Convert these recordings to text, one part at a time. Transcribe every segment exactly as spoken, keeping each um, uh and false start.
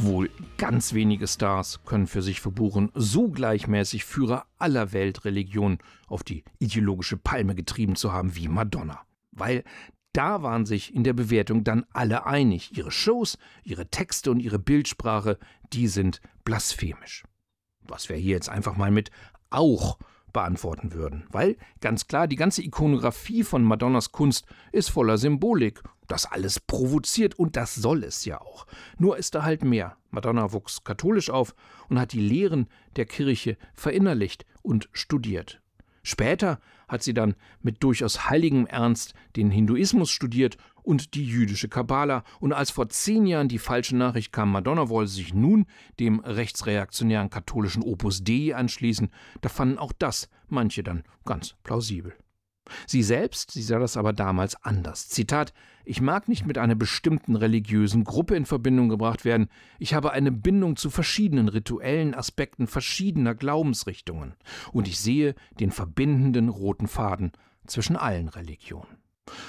Wohl ganz wenige Stars können für sich verbuchen, so gleichmäßig Führer aller Weltreligionen auf die ideologische Palme getrieben zu haben wie Madonna. Weil da waren sich in der Bewertung dann alle einig. Ihre Shows, ihre Texte und ihre Bildsprache, die sind blasphemisch. Was wir hier jetzt einfach mal mit auch beantworten würden. Weil, ganz klar, die ganze Ikonografie von Madonnas Kunst ist voller Symbolik. Das alles provoziert und das soll es ja auch. Nur ist da halt mehr. Madonna wuchs katholisch auf und hat die Lehren der Kirche verinnerlicht und studiert. Später hat sie dann mit durchaus heiligem Ernst den Hinduismus studiert und die jüdische Kabbala. Und als vor zehn Jahren die falsche Nachricht kam, Madonna wolle sich nun dem rechtsreaktionären katholischen Opus Dei anschließen, da fanden auch das manche dann ganz plausibel. Sie selbst, sie sah das aber damals anders. Zitat: Ich mag nicht mit einer bestimmten religiösen Gruppe in Verbindung gebracht werden. Ich habe eine Bindung zu verschiedenen rituellen Aspekten verschiedener Glaubensrichtungen. Und ich sehe den verbindenden roten Faden zwischen allen Religionen.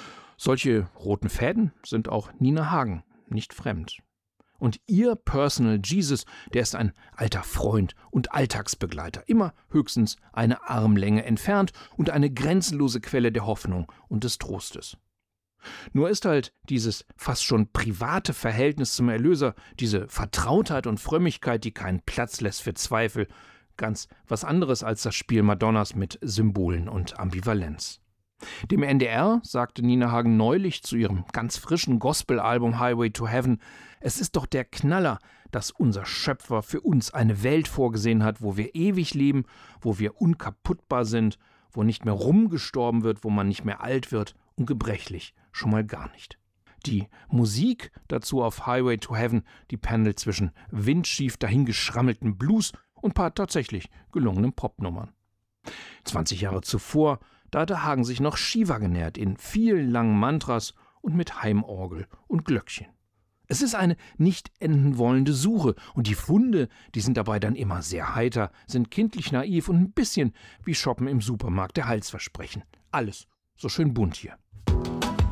Solche roten Fäden sind auch Nina Hagen nicht fremd. Und ihr Personal Jesus, der ist ein alter Freund und Alltagsbegleiter, immer höchstens eine Armlänge entfernt und eine grenzenlose Quelle der Hoffnung und des Trostes. Nur ist halt dieses fast schon private Verhältnis zum Erlöser, diese Vertrautheit und Frömmigkeit, die keinen Platz lässt für Zweifel, ganz was anderes als das Spiel Madonnas mit Symbolen und Ambivalenz. Dem N D R sagte Nina Hagen neulich zu ihrem ganz frischen Gospel-Album Highway to Heaven: Es ist doch der Knaller, dass unser Schöpfer für uns eine Welt vorgesehen hat, wo wir ewig leben, wo wir unkaputtbar sind, wo nicht mehr rumgestorben wird, wo man nicht mehr alt wird und gebrechlich schon mal gar nicht. Die Musik dazu auf Highway to Heaven, die pendelt zwischen windschief dahingeschrammelten Blues und paar tatsächlich gelungenen Popnummern. zwanzig Jahre zuvor, da hatte Hagen sich noch Shiva genährt, in vielen langen Mantras und mit Heimorgel und Glöckchen. Es ist eine nicht enden wollende Suche und die Funde, die sind dabei dann immer sehr heiter, sind kindlich naiv und ein bisschen wie Shoppen im Supermarkt der Halsversprechen. Alles so schön bunt hier.